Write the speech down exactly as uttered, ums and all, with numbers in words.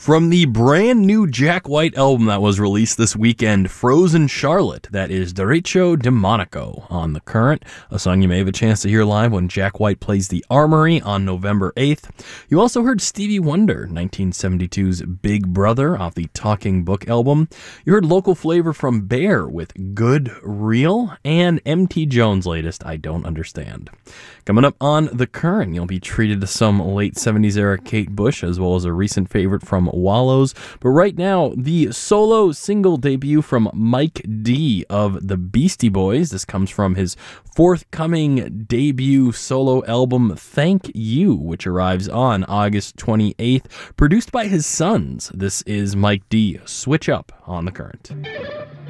From the brand new Jack White album that was released this weekend, Frozen Charlotte, that is Derecho Demonico on The Current, a song you may have a chance to hear live when Jack White plays the Armory on November eighth. You also heard Stevie Wonder, nineteen seventy-two's Big Brother, off the Talking Book album. You heard local flavor from Bear with Good Real, and M T Jones' latest, I Don't Understand. Coming up on The Current, you'll be treated to some late seventies era Kate Bush, as well as a recent favorite from Wallows. But right now, the solo single debut from Mike D of the Beastie Boys. This comes from his forthcoming debut solo album, Thank You, which arrives on August twenty-eighth, produced by his sons. This is Mike D, Switch Up on The Current.